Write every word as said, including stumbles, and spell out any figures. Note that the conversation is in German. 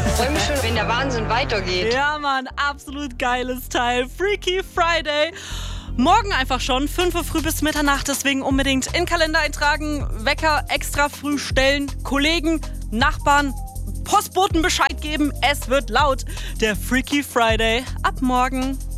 Ich freue mich schon, wenn der Wahnsinn weitergeht. Ja, Mann, absolut geiles Teil. Freaky Friday. Morgen einfach schon, fünf Uhr früh bis Mitternacht, deswegen unbedingt in den Kalender eintragen, Wecker extra früh stellen, Kollegen, Nachbarn, Postboten Bescheid geben, es wird laut. Der Freaky Friday ab morgen.